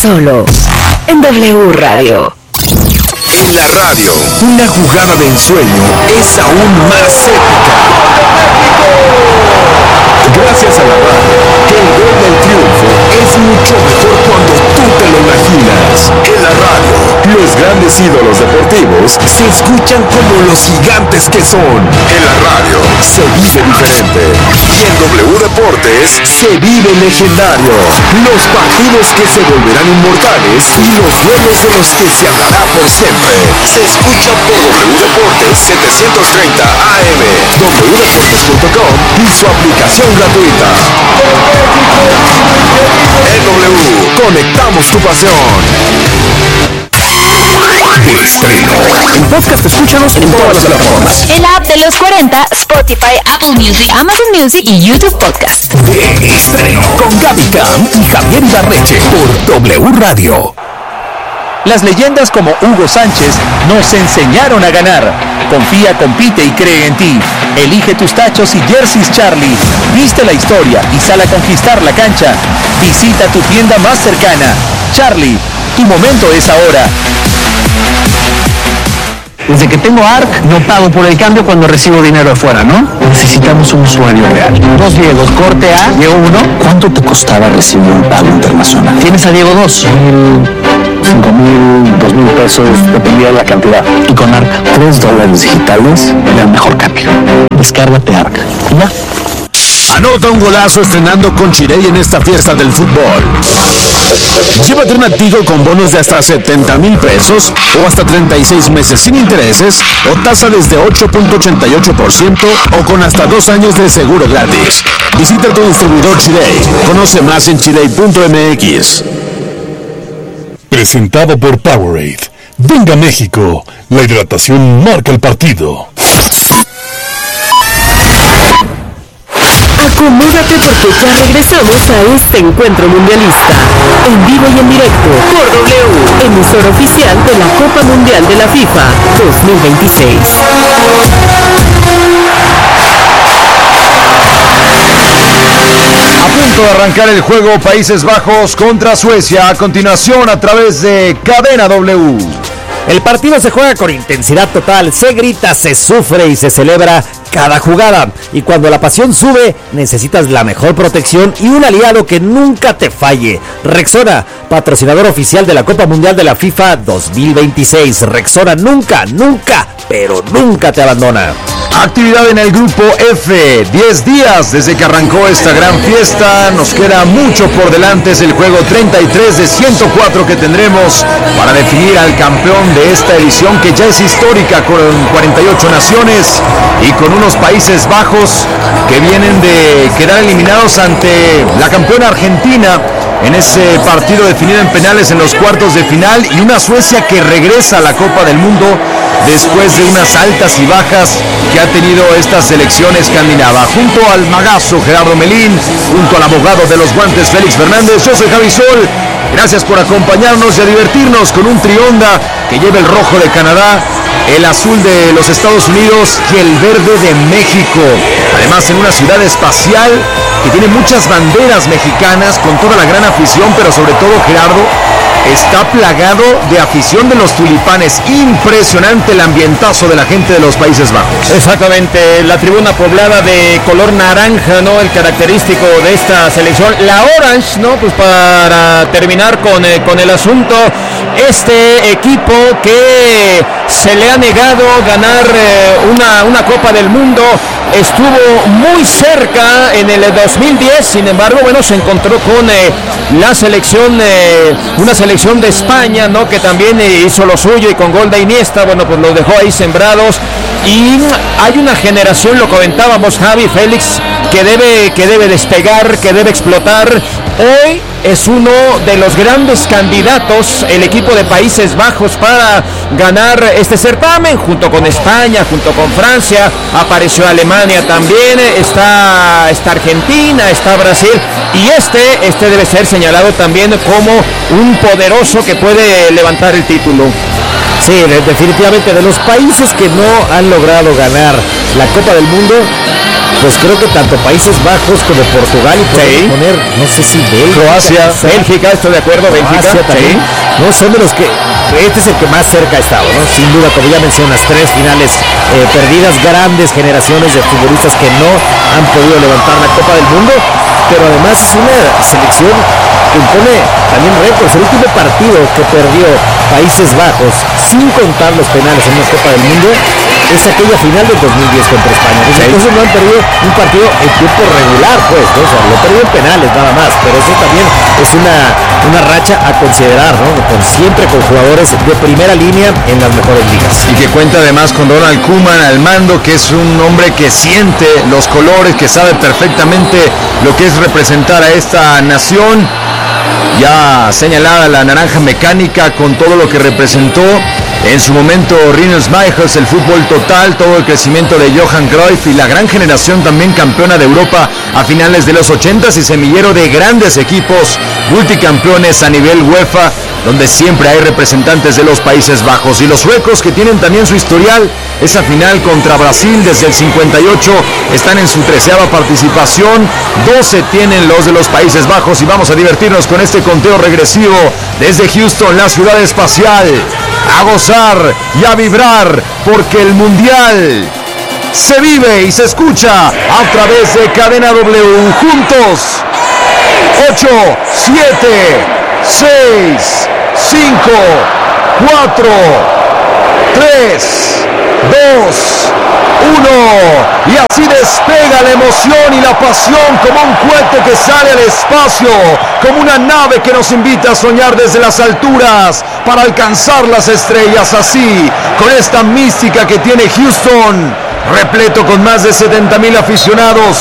Solo en W Radio. En la radio, una jugada de ensueño es aún más épica. Gracias a la radio, que el gol del triunfo es mucho mejor cuando tú te lo imaginas. En la radio, los grandes ídolos deportivos se escuchan como los gigantes que son. En la radio, se vive diferente. Y en W Deportes, se vive legendario. Los partidos que se volverán inmortales y los duelos de los que se hablará por siempre. Se escucha por W Deportes 730 AM, wdeportes.com y su aplicación gratuita. En W, conectamos tu pasión. De estreno. En podcast escúchanos en todas las plataformas. En la app de los 40, Spotify, Apple Music, Amazon Music y YouTube Podcast. De estreno. Con Gaby Cam y Javier Ibarreche por W Radio. Las leyendas como Hugo Sánchez nos enseñaron a ganar. Confía, compite y cree en ti. Elige tus tachos y jerseys Charlie. Viste la historia y sal a conquistar la cancha. Visita tu tienda más cercana. Charlie, tu momento es ahora. Desde que tengo ARC, no pago por el cambio cuando recibo dinero afuera, ¿no? Necesitamos un usuario real. 2 Diegos, corte A, Diego 1. ¿Cuánto te costaba recibir un pago internacional? Tienes a Diego 2. 5,000, 2,000 pesos, dependía de la cantidad. Y con ARC, $3 digitales era el mejor cambio. descárgate ARC. Ya. Anota un golazo estrenando con Chirey en esta fiesta del fútbol. Llévate una Tigo con bonos de hasta 70,000 pesos o hasta 36 meses sin intereses o tasa desde 8.88% o con hasta 2 años de seguro gratis. Visita tu distribuidor Chirey. Conoce más en chirey.mx. Presentado por Powerade. Venga México, la hidratación marca el partido. Acomódate porque ya regresamos a este encuentro mundialista. En vivo y en directo por W, emisora oficial de la Copa Mundial de la FIFA 2026. A punto de arrancar el juego Países Bajos contra Suecia. A continuación a través de Cadena W. El partido se juega con intensidad total, se grita, se sufre y se celebra cada jugada. Y cuando la pasión sube, necesitas la mejor protección y un aliado que nunca te falle. Rexona, patrocinador oficial de la Copa Mundial de la FIFA 2026. Rexona nunca, pero nunca te abandona. Actividad en el grupo F, 10 días desde que arrancó esta gran fiesta, nos queda mucho por delante, es el juego 33 de 104 que tendremos para definir al campeón de esta edición que ya es histórica con 48 naciones y con unos Países Bajos que vienen de quedar eliminados ante la campeona Argentina en ese partido definido en penales en los cuartos de final y una Suecia que regresa a la Copa del Mundo después de unas altas y bajas que ha tenido esta selección escandinava. Junto al magazo Gerardo Melín, junto al abogado de los guantes Félix Fernández, yo soy Javi Sol. Gracias por acompañarnos y a divertirnos con un trionda que lleva el rojo de Canadá, el azul de los Estados Unidos y el verde de México. Además en una ciudad espacial que tiene muchas banderas mexicanas con toda la gran afición, pero sobre todo Gerardo, está plagado de afición de los tulipanes. Impresionante el ambientazo de la gente de los Países Bajos. Exactamente, la tribuna poblada de color naranja, ¿no? El característico de esta selección. La Orange, ¿no? Pues para terminar con el asunto, este equipo que se le ha negado ganar una Copa del Mundo, estuvo muy cerca en el 2010, sin embargo, bueno, se encontró con la selección, una selección de España, ¿no? Que también hizo lo suyo y con gol de Iniesta, bueno, pues los dejó ahí sembrados. Y hay una generación, lo comentábamos Javi, Félix, que debe despegar, que debe explotar. Hoy es uno de los grandes candidatos, el equipo de Países Bajos, para ganar este certamen, junto con España, junto con Francia, apareció Alemania también, está Argentina, está Brasil, y este debe ser señalado también como un poderoso que puede levantar el título. Sí, definitivamente, de los países que no han logrado ganar la Copa del Mundo, pues creo que tanto Países Bajos como Portugal y podemos poner, no sé si Croacia, Bélgica, estoy de acuerdo, Bélgica también, sí. no son de los que, este es el que más cerca ha estado, ¿no? Sin duda, como ya mencionas, 3 finales perdidas, grandes generaciones de futbolistas que no han podido levantar la Copa del Mundo, pero además es una selección que impone también récords. El último partido que perdió Países Bajos, sin contar los penales en una Copa del Mundo, es aquella final del 2010 contra España. Entonces no han perdido un partido en tiempo regular, pues, ¿no? O sea, lo perdió en penales nada más, pero eso también es una racha a considerar, ¿no? Siempre con jugadores de primera línea en las mejores ligas. Y que cuenta además con Ronald Koeman al mando, que es un hombre que siente los colores, que sabe perfectamente lo que es representar a esta nación. Ya señalada la naranja mecánica con todo lo que representó en su momento Rinus Michels, el fútbol total, todo el crecimiento de Johan Cruyff y la gran generación también campeona de Europa a finales de los 80s y semillero de grandes equipos multicampeones a nivel UEFA, donde siempre hay representantes de los Países Bajos. Y los suecos, que tienen también su historial, esa final contra Brasil desde el 58, están en su 13ª participación, 12 tienen los de los Países Bajos, y vamos a divertirnos con este conteo regresivo desde Houston, la ciudad espacial, a gozar y a vibrar, porque el Mundial se vive y se escucha a través de Cadena W. Juntos, 8, 7, 6, 5, 4, 3, 2, 1, y así despega la emoción y la pasión como un cohete que sale al espacio, como una nave que nos invita a soñar desde las alturas para alcanzar las estrellas, así, con esta mística que tiene Houston, repleto con más de 70,000 aficionados,